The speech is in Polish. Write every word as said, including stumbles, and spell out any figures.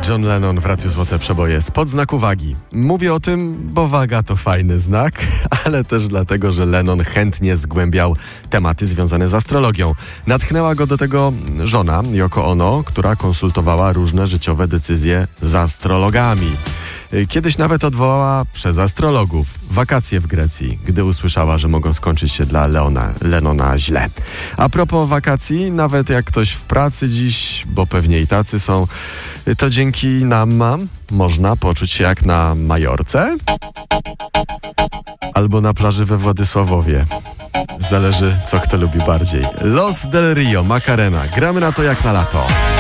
John Lennon w Radiu Złote Przeboje spod znaku wagi. Mówię o tym, bo waga to fajny znak, ale też dlatego, że Lennon chętnie zgłębiał tematy związane z astrologią. Natchnęła go do tego żona Yoko Ono, która konsultowała różne życiowe decyzje z astrologami. Kiedyś nawet odwołała przez astrologów wakacje w Grecji, gdy usłyszała, że mogą skończyć się dla Leona, Lennona źle. A propos wakacji, nawet jak ktoś w pracy dziś, bo pewnie i tacy są, to dzięki nam można poczuć się jak na Majorce albo na plaży we Władysławowie. Zależy, co kto lubi bardziej. Los del Rio, Macarena. Gramy na to jak na lato.